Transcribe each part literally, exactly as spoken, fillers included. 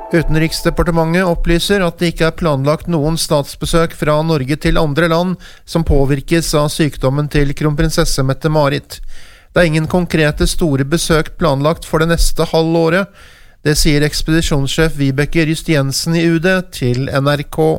Utenriksdepartementet opplyser at det ikke er planlagt noen statsbesøk fra Norge til andre land som påvirkes av sykdommen til kronprinsesse Mette-Marit. Det er ingen konkrete store besøk planlagt for det neste halvåret. Det sier ekspedisjonssjef Vibeke Ryst Jensen i U D til N R K.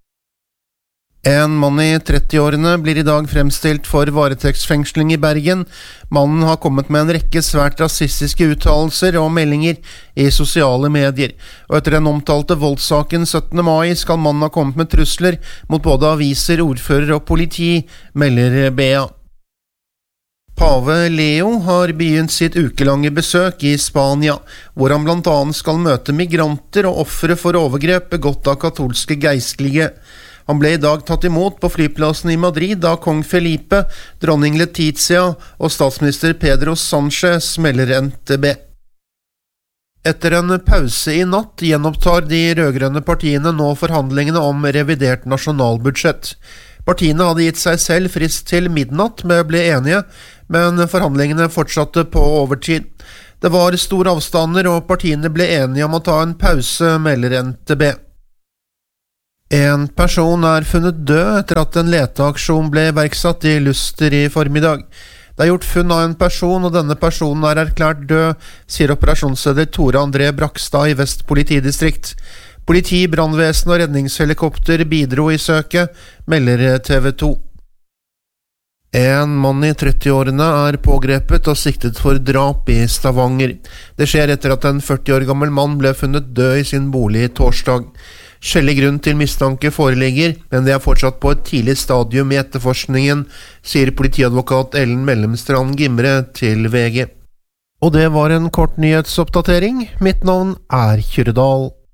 En mann i trettiårene blir i dag fremstilt for varetektsfengsling i Bergen. Mannen har kommet med en rekke svært rasistiske uttalelser og meldinger i sosiale medier. Og etter den omtalte voldssaken syttende mai skal mannen ha kommet med trusler mot både aviser, ordfører og politi, melder B A. Pave Leo har begynt sitt ukelange besøk i Spania, hvor han blant annet skal møte migranter og ofre for overgrep begått av katolske geistlige. Han ble i dag tatt imot på flyplassen i Madrid da kong Felipe, dronning Letizia og statsminister Pedro Sánchez melder N T B. Etter en pause i natt gjenopptar de rødgrønne partiene nå forhandlingene om revidert nasjonalbudsjett. Partiene hadde gitt seg selv frist til midnatt med å bli enige, men forhandlingene fortsatte på overtid. Det var store avstander, og partiene ble enige om å ta en pause, melder N T B. En person er funnet død etter at en leteaksjon ble iverksatt i Luster i formiddag. Det er gjort funn av en person, og denne personen er erklært død, sier operasjonsleder Tore André Brakstad i Vest politidistrikt. Politi, brannvesen og redningshelikopter bidro i søket, melder T V to. En mann i trettiårene er pågrepet og siktet for drap i Stavanger. Det skjer etter at en førti år gammel mann ble funnet død i sin bolig torsdag. Skjellig grunn til mistanke foreligger, men det er fortsatt på et tidlig stadium i etterforskningen, sier politiadvokat Ellen Mellemstrand Gimre til V G. Og det var en kort nyhetsoppdatering. Mitt navn er Kyrre Dahl.